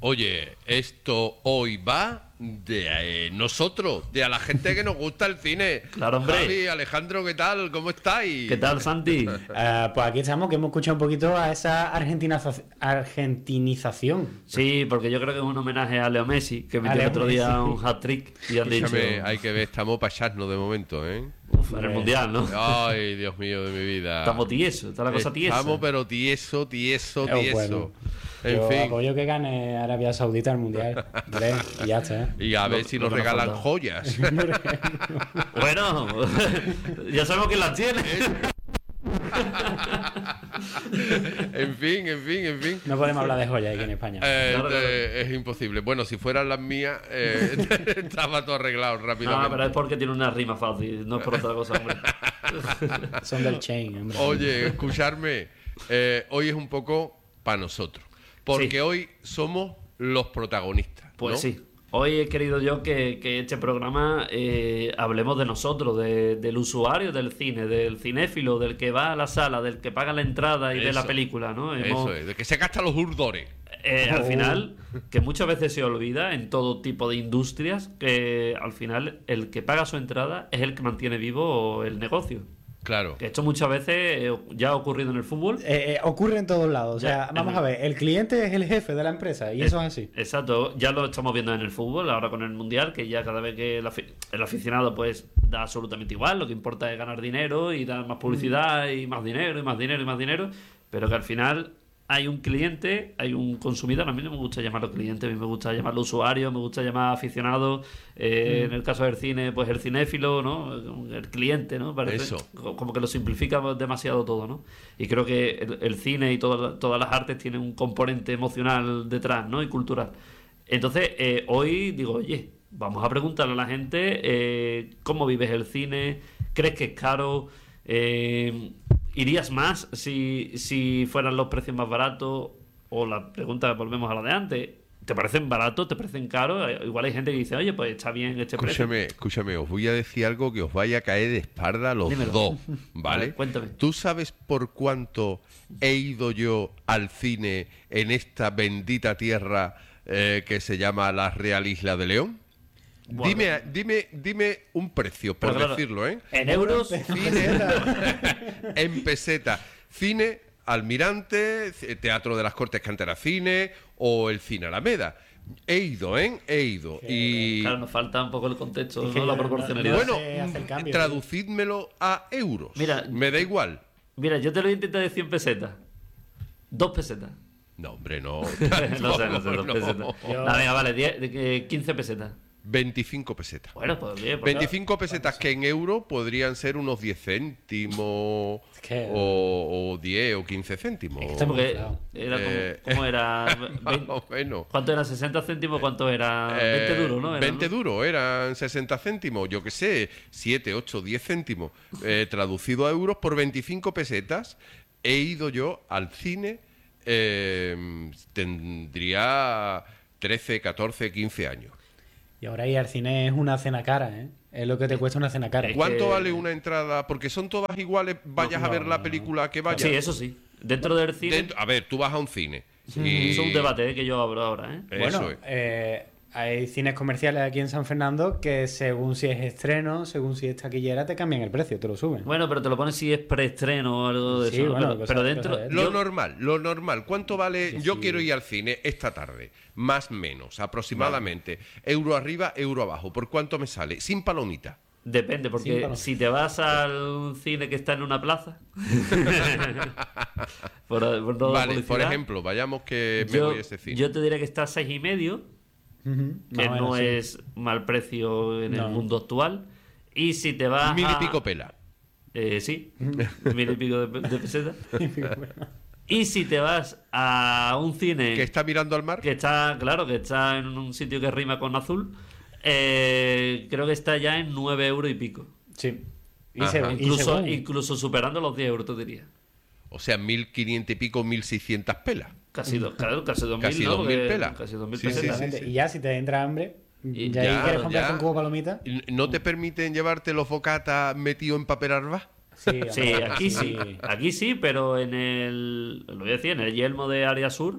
Oye, esto hoy va de nosotros, de a la gente que nos gusta el cine. Claro, hombre. Javi, Alejandro, ¿qué tal? ¿Cómo estáis? ¿Qué tal, Santi? Pues aquí estamos, que hemos escuchado un poquito a esa argentinización. Sí, porque yo creo que es un homenaje a Leo Messi, que metió Leo el otro día Messi. un hat-trick y han dicho... Escúchame, hay que ver, estamos para echarnos de momento, ¿eh? Uf, en el Mundial, ¿no? Ay, Dios mío de mi vida. Estamos tiesos, está la cosa tiesa. Estamos, pero tieso. Bueno. En Yo fin. apoyo que gane Arabia Saudita el Mundial. Hombre, y ya está. Y a ver Lo- si lo nos que nos regalan falta. joyas. Bueno, ya sabemos quién las tiene. En fin. No podemos hablar de joyas aquí en España. Claro. Es imposible. Bueno, si fueran las mías, estaba todo arreglado rápidamente. No, pero es porque tiene una rima fácil, no es por otra cosa, hombre. Son del chain, hombre. Oye, escucharme, hoy es un poco para nosotros, porque Sí. hoy somos los protagonistas. Pues ¿no? sí. Hoy he querido yo que este programa hablemos de nosotros, del usuario del cine, del cinéfilo, del que va a la sala, del que paga la entrada y ve la Eso. película, ¿no? Eso es, de que se gastan los urdores. Al final, que muchas veces se olvida en todo tipo de industrias, que al final el que paga su entrada es el que mantiene vivo el negocio. Claro. Que esto muchas veces ya ha ocurrido en el fútbol. Ocurre en todos lados. O sea, Ya, vamos en- a ver, el cliente es el jefe de la empresa y eso es así. Exacto, ya lo estamos viendo en el fútbol, ahora con el Mundial, que ya cada vez que el aficionado pues da absolutamente igual, lo que importa es ganar dinero y dar más publicidad y más dinero y más dinero y más dinero, pero que al final hay un cliente, hay un consumidor, a mí no me gusta llamarlo cliente, a mí me gusta llamarlo usuario, me gusta llamar aficionado, en el caso del cine, pues el cinéfilo, ¿no? El cliente, ¿no? Parece Eso. como que lo simplifica demasiado todo, ¿no? Y creo que el cine y todas las artes tienen un componente emocional detrás, ¿no? Y cultural. Entonces, hoy digo, oye, vamos a preguntarle a la gente cómo vives el cine, ¿crees que es caro? ¿Irías más si fueran los precios más baratos? O la pregunta, volvemos a la de antes, ¿te parecen baratos? ¿Te parecen caros? Igual hay gente que dice, oye, pues está bien este precio. Escúchame, os voy a decir algo que os vaya a caer de espalda a los Dímelo. dos, A ¿vale? ver, cuéntame. ¿Tú sabes por cuánto he ido yo al cine en esta bendita tierra que se llama la Real Isla de León? Bueno. Dime un precio, por Pues claro, decirlo, ¿eh? En euros, Cine en peseta. Cine Almirante, Teatro de las Cortes Cantera Cine o el Cine Alameda. He ido. Y claro, nos falta un poco el contexto, Es que ¿no? La no- proporcionalidad. no- bueno, se hace el cambio, traducídmelo a euros. Mira, me da igual. Mira, yo te lo voy a intentar de 100 pesetas. 2 pesetas. No, hombre, no. no sé, 2 pesetas. Yo- No, venga, vale, 15 pesetas. 25 pesetas. Bueno, pues bien. Pues 25 pesetas que en euro podrían ser unos 10 céntimos Es que- o 10 o 15 céntimos. Está muy porque inflado. era ¿cómo era? Más o menos. ¿Cuánto era? ¿60 céntimos? ¿Cuánto era? 20 duros, ¿no? Era, 20 ¿no? duros, eran 60 céntimos, yo qué sé, 7, 8, 10 céntimos. Traducido a euros por 25 pesetas, he ido yo al cine, tendría 13, 14, 15 años. Y ahora ir al cine es una cena cara, ¿eh? Es lo que te cuesta una cena cara. Es ¿Cuánto que- vale una entrada? Porque son todas iguales, vayas a ver la película que vayas. Sí, eso sí. Dentro del cine. A ver, tú vas a un cine. Es un debate que yo abro ahora, ¿eh? Eso Bueno, es. hay cines comerciales aquí en San Fernando que según si es estreno, según si es taquillera, te cambian el precio, te lo suben. Bueno, pero te lo pones si es preestreno o algo de Sí, eso. ¿no? bueno, pero, cosas- pero dentro. cosas de- Lo normal. ¿Cuánto vale? Sí, Yo sí. quiero ir al cine esta tarde. Más o menos, aproximadamente. Euro arriba, euro abajo. ¿Por cuánto me sale? Sin palomita. Depende, Sí, porque claro. si te vas al cine que está en una plaza. por no dar Vale, por publicidad, ejemplo, vayamos que me yo, voy a ese cine. yo te diría que está a 6,5, Ujú, que más o menos, no sí. es mal precio en No. el mundo actual. Y si te vas Mil a... y pico pela. Sí, 1.000 y pico de pesetas. Y si te vas a un cine ¿Que está mirando al mar? que está, claro, que está en un sitio que rima con azul, creo que está ya en 9 euros y pico. Sí. Y Ajá. según- y Incluso, según- incluso superando los 10 euros, te diría. O sea, 1.500 y pico, 1.600 pelas. Casi 2.000, Casi ¿no? 2.000 Porque- pelas. Casi 2.000 Sí, sí, pesetas. sí. Exactamente. Y ya si te entra hambre, Y- ya ahí ya, quieres comprarte ya. un cubo de palomitas. ¿No te permiten llevarte los bocatas metidos en papel arba? Sí, Sí, hombre, aquí sí. Aquí sí, pero lo voy a decir, en el Yelmo de Área Sur,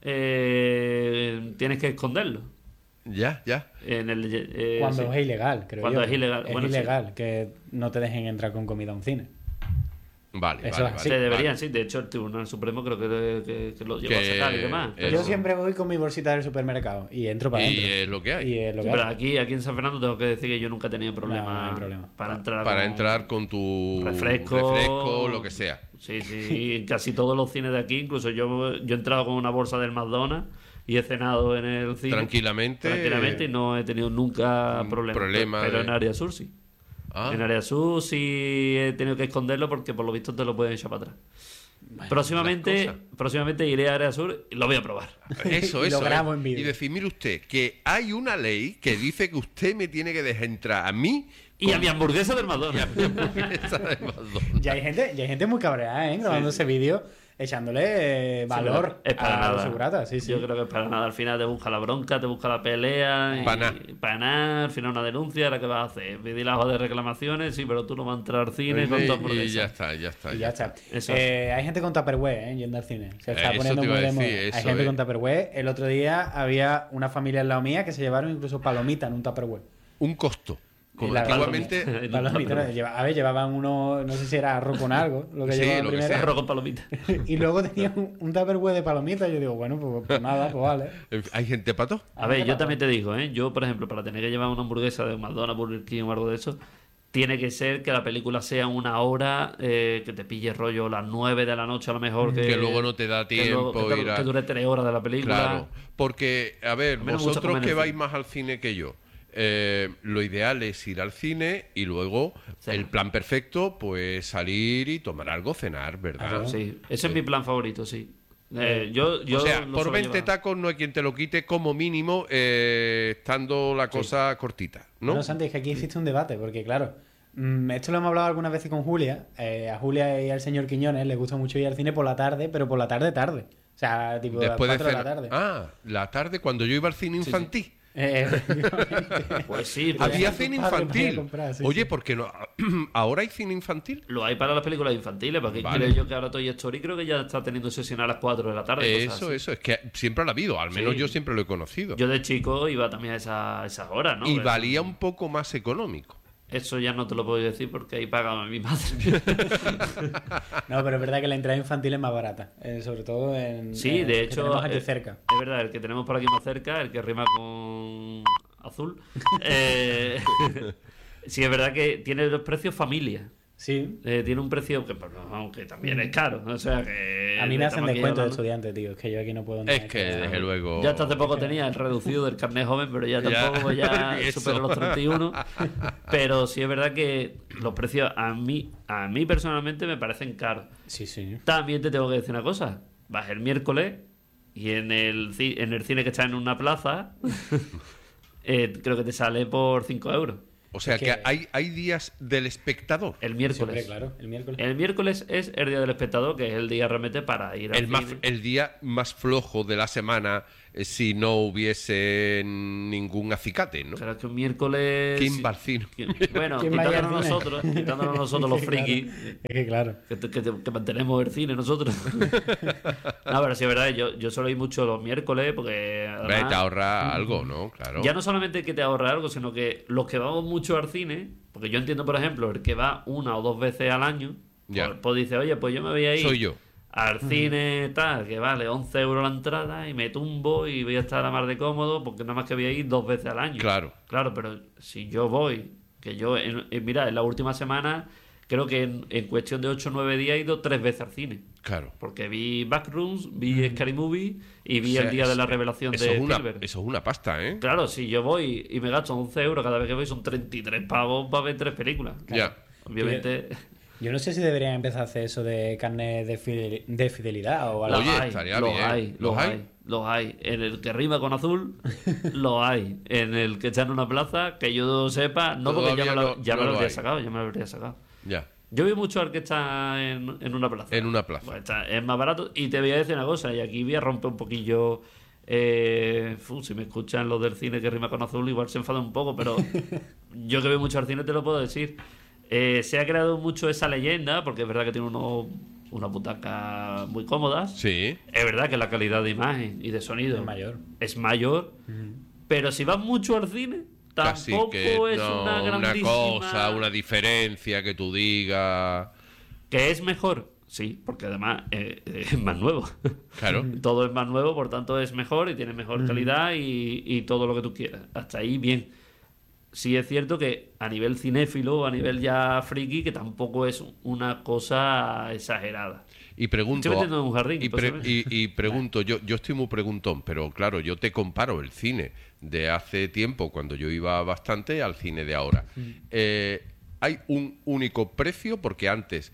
tienes que esconderlo. Ya. En el, Cuando sí. es ilegal, creo Cuando yo. es ilegal. Es Bueno, sí. ilegal que no te dejen entrar con comida a un cine. Vale, Eso vale, es Sí, vale. deberían, sí. De hecho, el Tribunal Supremo creo que lo lleva a Que- sacar y demás. Eso. Yo siempre voy con mi bolsita del supermercado y entro para Y adentro. es lo que hay. Y es lo Sí, que pero hay. aquí en San Fernando tengo que decir que yo nunca he tenido problema, No hay problema. para entrar. Para con- entrar con tu refresco, lo que sea. Sí, y casi todos los cines de aquí, incluso yo he entrado con una bolsa del McDonald's y he cenado en el cine. Tranquilamente. Y no he tenido nunca problema Pero de- en área sur sí. Ah, En área sur sí he tenido que esconderlo porque por lo visto te lo pueden echar para atrás. las Próximamente cosas. iré a área sur y lo voy a probar. Eso, Y lo eso. grabo en vídeo. Y decir, mire usted, que hay una ley que dice que usted me tiene que dejar entrar a mí Y a mi hamburguesa del McDonald's. esa de McDonald's. Ya hay gente muy cabreada, grabando ese vídeo, echándole valor Es para a nada. los seguratas. Sí, sí. Yo creo que es para nada. Al final te busca la bronca, te busca la pelea. Pa' nada. Para nada. Al final una denuncia. ¿Ahora qué vas a hacer? Pedir la hoja de reclamaciones. Sí, pero tú no vas a entrar al cine con tu Y hamburguesa. ya está. Y ya está. Eso. Hay gente con Tupperware, yendo al cine. Se está Eso poniendo te iba muy a de moda. decir, Hay eso gente es. con Tupperware. El otro día había una familia al lado mía que se llevaron incluso palomitas en un Tupperware. Un costo. Como Y la- antiguamente. En un Palomitas, Tupperware. a ver, llevaban uno, no sé si era arroz con algo, lo que Sí, llevaban lo que primero. sea. Arroz con palomitas. Y luego tenían un Tupperware de palomitas. Yo digo, bueno, pues nada, pues vale. Hay gente pato. A ver, yo también te digo, yo, por ejemplo, para tener que llevar una hamburguesa de McDonald's, Burger King o algo de eso, tiene que ser que la película sea una hora, que te pille rollo las 9 de la noche a lo mejor. Que luego no te da que luego- tiempo ir a- que dure 3 horas de la película. Claro, porque, a ver, A mí no me gusta vosotros comer en que el vais cine. más al cine que yo, lo ideal es ir al cine y luego Cenar. el plan perfecto, pues salir y tomar algo, cenar, ¿verdad? Claro. Sí, ese es mi plan favorito, sí. Yo O sea, lo por suelo 20 llevar. tacos no hay quien te lo quite como mínimo, estando la cosa cortita, ¿no? Bueno, Santi, es que aquí existe un debate, porque claro, esto lo hemos hablado algunas veces con Julia. A Julia y al señor Quiñones les gusta mucho ir al cine por la tarde, pero por la tarde. O sea, tipo Después a de las 4 de la cenar. tarde. Ah, la tarde cuando yo iba al cine infantil. Efectivamente. Pues sí, Había tu cine padre para infantil. comprar, sí, Oye, sí. ¿por qué no? ¿Ahora hay cine infantil? lo hay para las películas infantiles, porque Vale. creo yo que ahora Toy Story creo que ya está teniendo sesión a las 4 de la tarde. cosas así. Eso, es que siempre lo ha habido, al menos Sí. yo siempre lo he conocido. Yo de chico iba también a esas horas, ¿no? Y Pero valía un poco más económico. Eso ya no te lo puedo decir porque ahí pagaba mi madre. No, pero es verdad que la entrada infantil es más barata, sobre todo en Sí, en de el que hecho, tenemos aquí cerca. es verdad, el que tenemos por aquí más cerca, el que rima con azul, sí es verdad que tiene los precios familia. Sí. Tiene un precio que, pues, aunque también es caro. O sea que. A mí me hacen estamos aquí descuento de hablando- estudiante, tío. Es que yo aquí no puedo entrar. Es que, desde luego. Ya hasta hace poco tenía el reducido del carnet joven, pero ya Ya. tampoco ya Eso. supero los 31. Pero sí es verdad que los precios a mí personalmente me parecen caros. Sí, sí. También te tengo que decir una cosa. Vas el miércoles y en el cine que está en una plaza, creo que te sale por 5 euros. O sea Es que que- hay días del espectador. El Sí, miércoles. hombre, claro, el miércoles. El miércoles es el día del espectador, que es el día realmente para ir al cine. El día más flojo de la semana si no hubiese ningún acicate, ¿no? Claro que un miércoles. ¿Quién va al cine? Bueno, ¿Quién vaya al quitándonos cine? nosotros los Es que claro, frikis. Es que claro. Que mantenemos el cine nosotros. No, pero sí es verdad, yo suelo ir mucho los miércoles porque Hombre, además, te ahorra algo, ¿no? Claro. ya no solamente que te ahorra algo, sino que los que vamos mucho al cine, porque yo entiendo, por ejemplo, el que va 1 o 2 veces al año, Ya. pues dice, oye, pues yo me voy a ir Soy yo. al cine tal, que vale 11 euros la entrada y me tumbo y voy a estar a mar de cómodo porque nada más que voy a ir 2 veces al año. Claro. Claro, pero si yo voy, que yo, mira, en la última semana, creo que en cuestión de 8 o 9 días he ido 3 veces al cine. Claro. Porque vi Backrooms, vi Scary Movie y vi O sea, el día de la revelación eso de es una, Spielberg. eso es una pasta, ¿eh? Claro, si yo voy y me gasto 11 euros cada vez que voy, son 33 pavos para ver 3 películas. Ya. Obviamente, Yo no sé si deberían empezar a hacer eso de carnet de fidelidad o algo. Oye, los hay, estaría los bien. hay, ¿Los los hay? hay, los hay. En el que rima con azul, los hay. En el que está en una plaza, que yo sepa, no porque ya Todavía me lo, no- ya me no lo lo habría hay. sacado, ya me lo habría sacado. Ya. Yo vi mucho al que está en una plaza. En una plaza. Pues es más barato. Y te voy a decir una cosa, y aquí voy a romper un poquillo. Si me escuchan los del cine que rima con azul, igual se enfada un poco, pero yo que veo mucho al cine te lo puedo decir. Se ha creado mucho esa leyenda, porque es verdad que tiene unas butacas muy cómodas. Sí. Es verdad que la calidad de imagen y de sonido Es mayor. pero si vas mucho al cine, Casi tampoco que es no, una una grandísima... cosa, una diferencia que tú digas. ¿Que es mejor? Sí, porque además es más nuevo. Claro. Todo es más nuevo, por tanto es mejor y tiene mejor calidad y todo lo que tú quieras. Hasta ahí bien. Sí es cierto que a nivel cinéfilo, a nivel ya friki, que tampoco es una cosa exagerada. Y pregunto, Estoy metiendo en un jardín, posiblemente. y pregunto, yo estoy muy preguntón, pero claro, yo te comparo el cine de hace tiempo, cuando yo iba bastante, al cine de ahora. Hay un único precio, porque antes,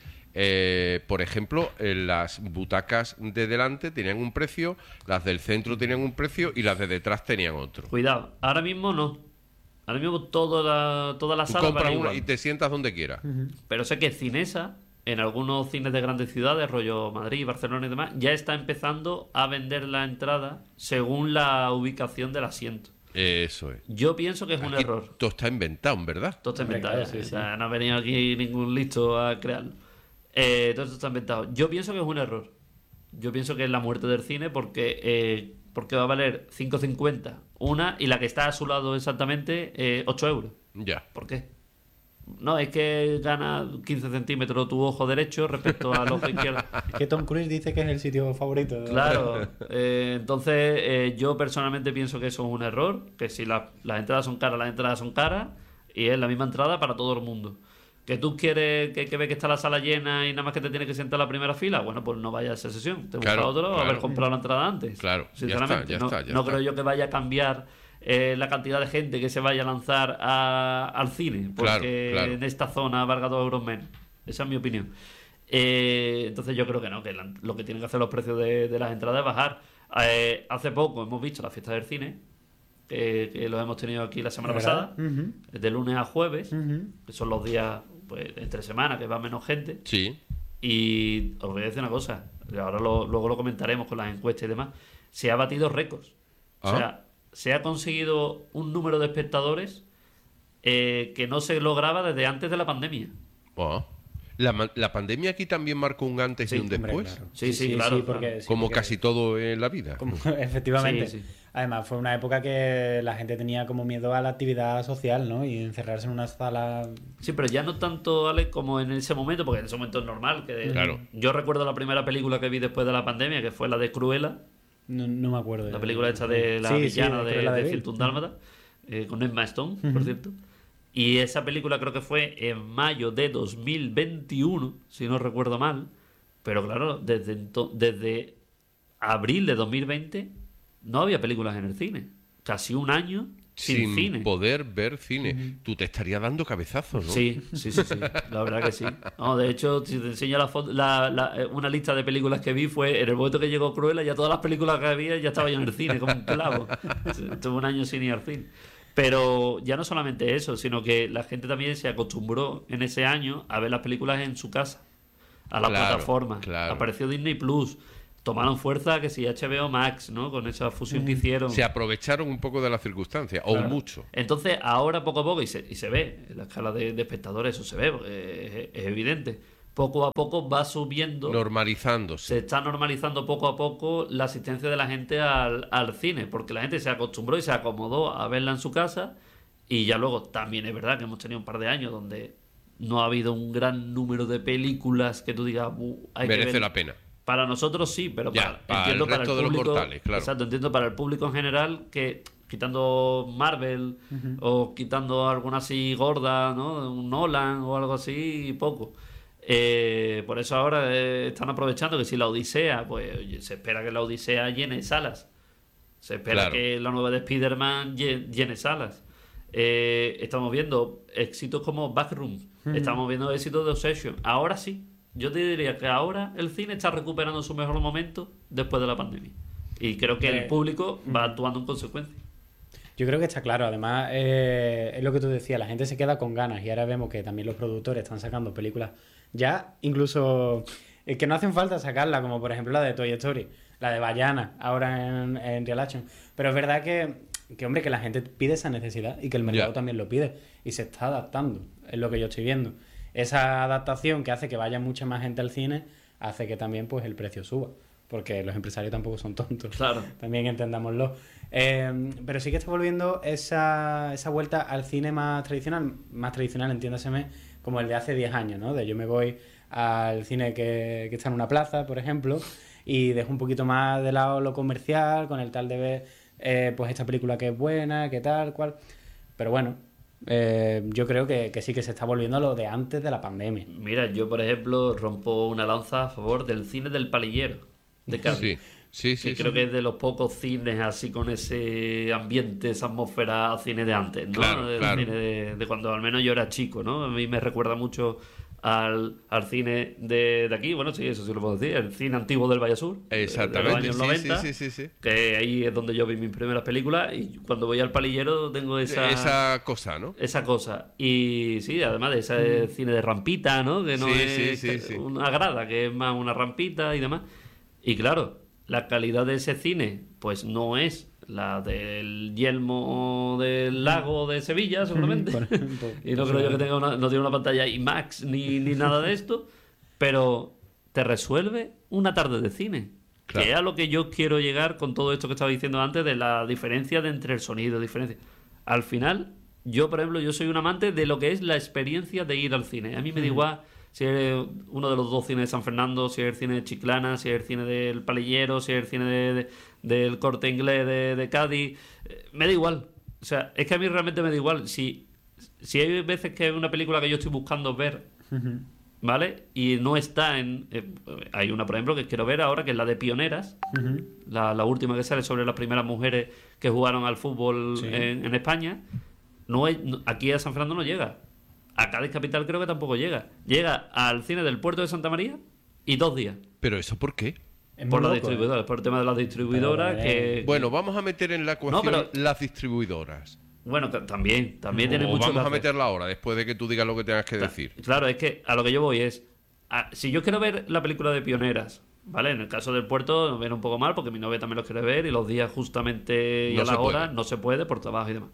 por ejemplo, las butacas de delante tenían un precio, las del centro tenían un precio y las de detrás tenían otro. Cuidado, ahora mismo no. Ahora mismo toda la Tú sala compras vale una igual. y te sientas donde quieras. Pero sé que Cinesa, en algunos cines de grandes ciudades, rollo Madrid, Barcelona y demás, ya está empezando a vender la entrada según la ubicación del asiento. Eso es. Yo pienso que es un Aquí error. todo está inventado, ¿verdad? Todo está Hombre, inventado. claro, sí, O sí. sea, no ha venido aquí ningún listo a crearlo. Todo esto está inventado. Yo pienso que es un error. Yo pienso que es la muerte del cine porque va a valer 5,50 una y la que está a su lado exactamente 8 euros. Ya. ¿Por qué? No, es que gana 15 centímetros tu ojo derecho respecto al ojo izquierdo. Que Tom Cruise dice que es el sitio favorito. Claro. Entonces, yo personalmente pienso que eso es un error, que si las entradas son caras, las entradas son caras, y es la misma entrada para todo el mundo. Que tú quieres que ve que está la sala llena y nada más que te tienes que sentar en la primera fila, bueno, pues no vayas a esa sesión. Te busca Claro, otro, claro. haber comprado la entrada antes. Claro, ya Sinceramente, está, ya no está. creo yo que vaya a cambiar la cantidad de gente que se vaya a lanzar al cine, porque Claro. en esta zona valga 2 euros menos. Esa es mi opinión. Entonces yo creo que no, que lo que tienen que hacer los precios de las entradas es bajar. Hace poco hemos visto la fiesta del cine, que lo hemos tenido aquí la semana ¿Verdad? pasada, Ujú. de lunes a jueves, Ujú. que son los días pues entre semana que va menos gente. Sí. Y os voy a decir una cosa, ahora luego lo comentaremos con las encuestas y demás. Se ha batido récords. O Ah. sea, se ha conseguido un número de espectadores que no se lograba desde antes de la pandemia. Ah. La pandemia aquí también marcó un antes Sí, y un Hombre, después. claro. Sí, claro, porque, Como porque- casi todo en la vida. Efectivamente. Sí, sí. Además, fue una época que la gente tenía como miedo a la actividad social, ¿no? Y encerrarse en una sala. Sí, pero ya no tanto, Alex, como en ese momento, porque en ese momento es normal. Claro. Yo recuerdo la primera película que vi después de la pandemia, que fue la de Cruella, No me acuerdo. la película esta de la Sí, sí, villana Cruella de Vil. 101 Dálmata, con Emma Stone, por cierto. Y esa película creo que fue en mayo de 2021, si no recuerdo mal. Pero claro, desde abril de 2020 no había películas en el cine. Casi un año sin cine. Poder ver cine. Tú te estarías dando cabezazos, ¿no? Sí. La verdad que sí. No, de hecho, si te enseño una lista de películas que vi, fue en el momento que llegó Cruella, ya todas las películas que había ya estaba yo en el cine, como un clavo. Estuve un año sin ir al cine. Pero ya no solamente eso, sino que la gente también se acostumbró en ese año a ver las películas en su casa, a la Claro, plataforma. claro. Apareció Disney Plus. Tomaron fuerza que si HBO Max, ¿no? Con esa fusión que hicieron. Se aprovecharon un poco de las circunstancias, o mucho. Entonces, ahora poco a poco, y se ve, en la escala de espectadores eso se ve, porque es evidente, poco a poco va subiendo, Normalizándose. se está normalizando poco a poco la asistencia de la gente al cine, porque la gente se acostumbró y se acomodó a verla en su casa, y ya luego también es verdad que hemos tenido un par de años donde no ha habido un gran número de películas que tú digas, hay que Merece ver". la pena. Para nosotros sí, pero Ya, para el resto de los público, mortales, claro. Exacto, entiendo para el público en general que quitando Marvel o quitando alguna así gorda, ¿no? Un Nolan o algo así, poco. Por eso ahora están aprovechando que si la Odisea, pues oye, se espera que la Odisea llene salas. Se espera Claro. que la nueva de Spider-Man llene salas. Estamos viendo éxitos como Backrooms. Estamos viendo éxitos de Obsession. Ahora sí. Yo te diría que ahora el cine está recuperando su mejor momento después de la pandemia. Y creo que el público va actuando en consecuencia. Yo creo que está claro. Además, es lo que tú decías, la gente se queda con ganas y ahora vemos que también los productores están sacando películas ya, incluso que no hacen falta sacarla, como por ejemplo la de Toy Story, la de Vaiana, ahora en Real Action. Pero es verdad que, hombre, que la gente pide esa necesidad y que el mercado Ya. también lo pide y se está adaptando, es lo que yo estoy viendo. Esa adaptación que hace que vaya mucha más gente al cine hace que también pues el precio suba. Porque los empresarios tampoco son tontos. Claro. También entendámoslo. Pero sí que está volviendo esa vuelta al cine más tradicional, entiéndaseme, como el de hace 10 años, ¿no? De yo me voy al cine que está en una plaza, por ejemplo, y dejo un poquito más de lado lo comercial, con el tal de ver pues esta película que es buena, que tal, cual. Pero bueno, yo creo que sí que se está volviendo a lo de antes de la pandemia. Mira, yo por ejemplo rompo una lanza a favor del cine del Palillero de Cádiz. Sí, Creo que es de los pocos cines así con ese ambiente, esa atmósfera cine de antes, ¿no? Claro, Del claro. cine de cuando al menos yo era chico, ¿no? A mí me recuerda mucho al cine de aquí, bueno, sí, eso sí lo puedo decir, el cine antiguo del Valle Sur, Exactamente, de los años 90, sí. que ahí es donde yo vi mis primeras películas y cuando voy al Palillero tengo Esa cosa, ¿no? esa cosa. Y sí, además de ese cine de rampita, ¿no? Que no Sí, es sí. una grada, que es más una rampita y demás. Y claro, la calidad de ese cine, pues no es la del Yelmo del Lago de Sevilla, seguramente. Por ejemplo. Y no creo yo que tenga no tiene una pantalla IMAX ni nada de esto. Pero te resuelve una tarde de cine. Claro. Que es a lo que yo quiero llegar con todo esto que estaba diciendo antes de la diferencia de entre el sonido, diferencia. Al final, yo, por ejemplo, yo soy un amante de lo que es la experiencia de ir al cine. A mí me da igual si es uno de los dos cines de San Fernando, si es el cine de Chiclana, si es el cine del Palillero, si es el cine del Corte Inglés de Cádiz. Me da igual. O sea, es que a mí realmente me da igual. Si hay veces que es una película que yo estoy buscando ver, ¿vale? Y no está en... hay una, por ejemplo, que quiero ver ahora, que es la de Pioneras, la última que sale sobre las primeras mujeres que jugaron al fútbol Sí. en España. Aquí a San Fernando no llega. A Cádiz Capital creo que tampoco llega. Llega al cine del Puerto de Santa María y 2 días. ¿Pero eso por qué? Es Por muy la loco, distribuidora, por el tema de las distribuidoras Pero, que... Bueno, vamos a meter en la ecuación pero- las distribuidoras. Bueno, también tiene O mucho que vamos a hacer. meterla ahora, después de que tú digas lo que tengas que decir. Claro, es que a lo que yo voy es... si yo quiero ver la película de Pioneras, ¿vale? En el caso del Puerto me viene un poco mal porque mi novia también lo quiere ver y los días justamente y No a se las puede. horas no se puede por trabajo y demás.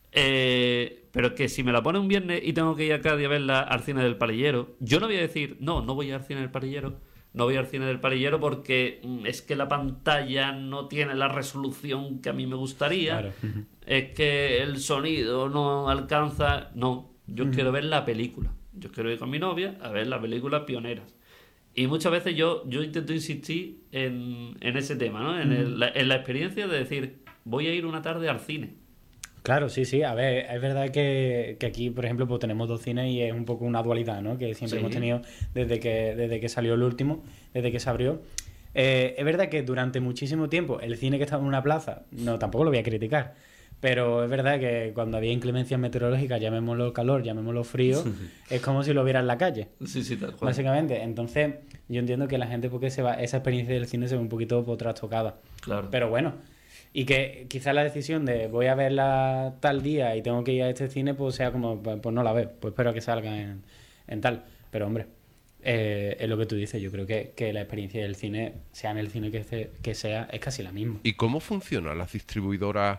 Pero es que si me la pone un viernes y tengo que ir a Cádiz a verla al cine del Palillero, yo no voy a decir, no voy al cine del Palillero, no voy al cine del Palillero porque es que la pantalla no tiene la resolución que a mí me gustaría, Claro. es que el sonido no alcanza... No, yo quiero ver la película. Yo quiero ir con mi novia a ver la película Pioneras. Y muchas veces yo intento insistir en ese tema, ¿no? En la experiencia de decir, voy a ir una tarde al cine. Claro, sí. A ver, es verdad que aquí, por ejemplo, pues tenemos 2 cines y es un poco una dualidad, ¿no? Que siempre Sí. hemos tenido desde que salió el último, desde que se abrió. Es verdad que durante muchísimo tiempo el cine que estaba en una plaza, no, tampoco lo voy a criticar, pero es verdad que cuando había inclemencias meteorológicas, llamémoslo calor, llamémoslo frío, es como si lo viera en la calle. Sí, tal cual. Básicamente, entonces yo entiendo que la gente porque esa experiencia del cine se ve un poquito trastocada. Claro. Pero bueno, y que quizás la decisión de voy a verla tal día y tengo que ir a este cine, pues sea como, pues no la veo, pues espero que salga en tal. Pero hombre, es lo que tú dices, yo creo que la experiencia del cine, sea en el cine que sea, es casi la misma. ¿Y cómo funcionan las distribuidoras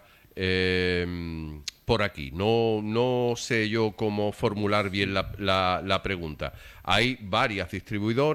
por aquí? No sé yo cómo formular bien la pregunta. Hay varias distribuidoras.